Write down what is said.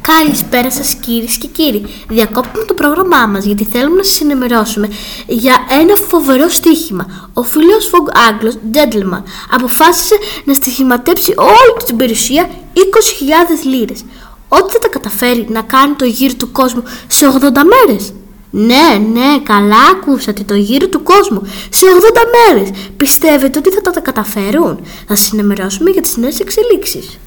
Καλησπέρα σας κυρίες και κύριοι. Διακόπτουμε το πρόγραμμά μας γιατί θέλουμε να σας ενημερώσουμε για ένα φοβερό στοίχημα. Ο φίλος Φογ Άγγλος, gentleman, αποφάσισε να στοιχηματέψει όλη την περιουσία 20.000 λίρες. Ότι θα τα καταφέρει να κάνει το γύρο του κόσμου σε 80 μέρες. Ναι, καλά ακούσατε, το γύρο του κόσμου σε 80 μέρες. Πιστεύετε ότι θα τα καταφέρουν? Θα σας ενημερώσουμε για τις νέες εξελίξεις.